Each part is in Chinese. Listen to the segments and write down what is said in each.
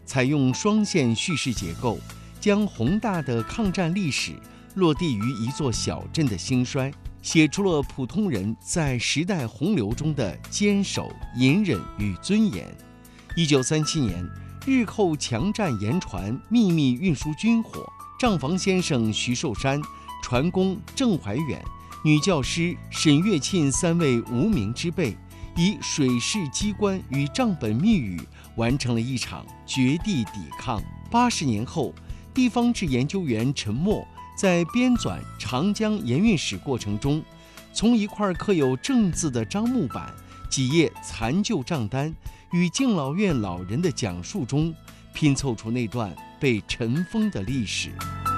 采用双线叙事结构，将宏大的抗战历史落地于一座小镇的兴衰，写出了普通人在时代洪流中的坚守、隐忍与尊严。1937年，日寇强占盐船，秘密运输军火，账房先生徐寿山、船工郑怀远、女教师沈月沁3位无名之辈，以水事机关与账本密语完成了一场绝地抵抗。80年后，地方志研究员陈默在编纂长江盐运史过程中，从一块刻有正字的樟木板、几页残旧账单与敬老院老人的讲述中，拼凑出那段被尘封的历史。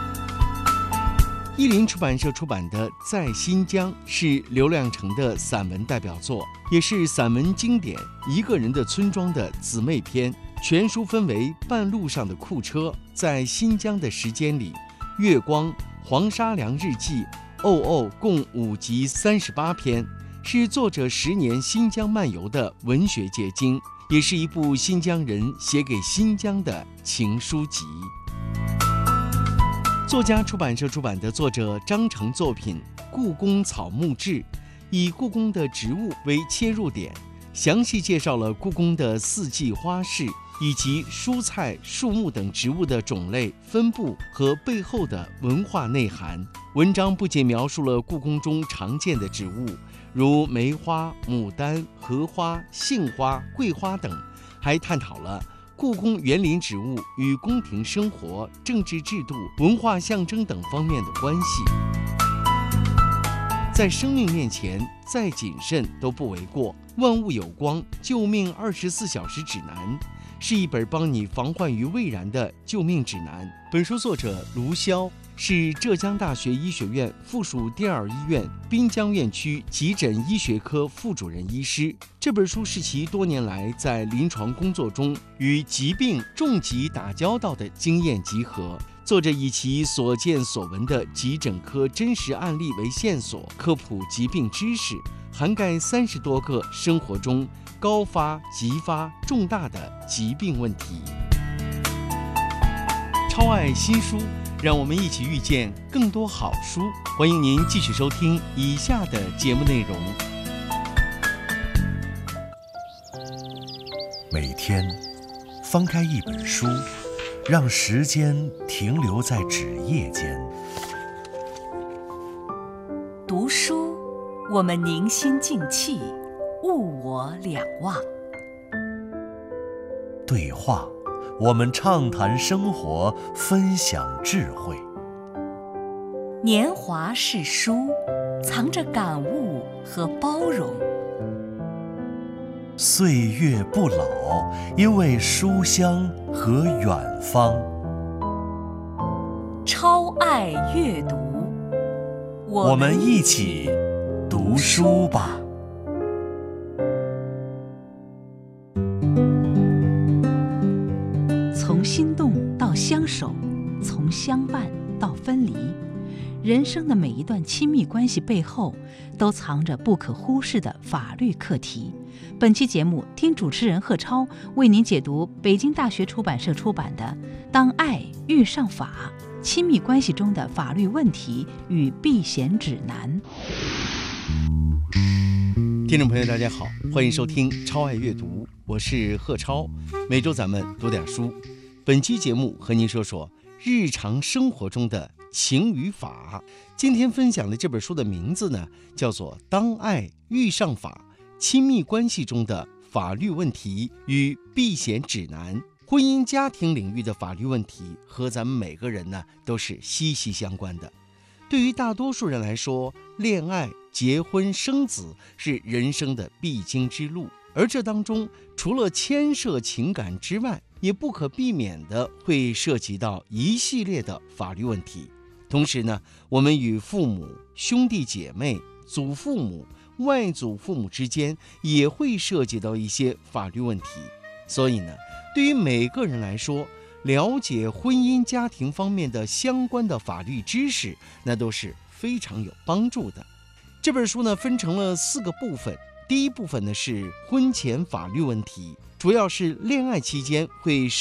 译林出版社出版的《在新疆》是刘亮程的散文代表作，也是散文经典《一个人的村庄》的姊妹篇。全书分为《半路上的库车》、《在新疆的时间里》、《月光》、《黄沙良日记》、《哦哦》，共5集38篇，是作者10年新疆漫游的文学结晶，也是一部新疆人写给新疆的情书集。作家出版社出版的作者张成作品《故宫草木志》，以故宫的植物为切入点，详细介绍了故宫的四季花市以及蔬菜、树木等植物的种类、分布和背后的文化内涵。文章不仅描述了故宫中常见的植物，如梅花、牡丹、荷花、杏花、桂花等，还探讨了故宫园林植物与宫廷生活、政治制度、文化象征等方面的关系。在生命面前，再谨慎都不为过。万物有光，救命24小时指南，是一本帮你防患于未然的救命指南。本书作者卢潇是浙江大学医学院附属第二医院滨江院区急诊医学科副主任医师。这本书是其多年来在临床工作中与疾病重疾打交道的经验集合。作者以其所见所闻的急诊科真实案例为线索，科普疾病知识，涵盖30多个生活中高发、急发、重大的疾病问题。超爱新书，让我们一起遇见更多好书。欢迎您继续收听以下的节目内容。 每天翻开一本书，让时间停留在纸页间。 读书，我们凝心静气，物我两忘。 对话，我们畅谈生活，分享智慧。 年华是书，藏着感悟和包容。 岁月不老，因为书香和远方。 超爱阅读， 我们一起读书吧。 从心动到相守，从相伴到分离，人生的每一段亲密关系背后，都藏着不可忽视的法律课题。本期节目，听主持人贺超为您解读北京大学出版社出版的《当爱遇上法：亲密关系中的法律问题与避险指南》。 听众朋友大家好，欢迎收听超爱阅读，我是贺超。每周咱们读点书。本期节目和您说说日常生活中的情与法。今天分享的这本书的名字呢，叫做《当爱遇上法：亲密关系中的法律问题与避险指南》。婚姻家庭领域的法律问题和咱们每个人呢都是息息相关的。对于大多数人来说，恋爱、结婚、生子是人生的必经之路，而这当中除了牵涉情感之外，也不可避免的会涉及到一系列的法律问题。同时呢，我们与父母、兄弟姐妹、祖父母、外祖父母之间也会涉及到一些法律问题。所以呢，对于每个人来说，了解婚姻家庭方面的相关的法律知识，那都是非常有帮助的。这本书呢分成了4个部分。第一部分呢是婚前法律问题，主要是恋爱期间会